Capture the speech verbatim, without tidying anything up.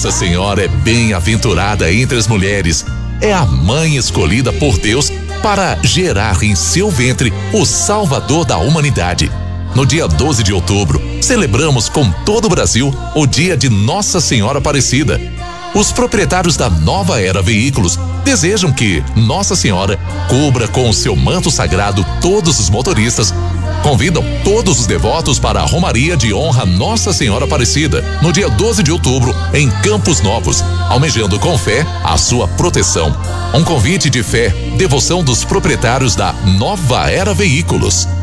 Nossa Senhora é bem-aventurada entre as mulheres. É a mãe escolhida por Deus para gerar em seu ventre o Salvador da humanidade. No dia doze de outubro, celebramos com todo o Brasil o dia de Nossa Senhora Aparecida. Os proprietários da Nova Era Veículos desejam que Nossa Senhora cubra com o seu manto sagrado todos os motoristas. Convidam todos os devotos para a Romaria de Honra Nossa Senhora Aparecida, no dia doze de outubro, em Campos Novos, almejando com fé a sua proteção. Um convite de fé, devoção dos proprietários da Nova Era Veículos.